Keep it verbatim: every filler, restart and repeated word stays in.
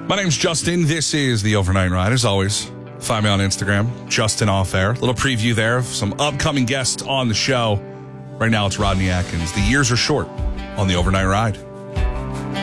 My name's Justin. This is the Overnight Ride. As always, find me on Instagram, Justin Off Air. Little preview there of some upcoming guests on the show. Right now, it's Rodney Atkins. The years are short on the Overnight Ride.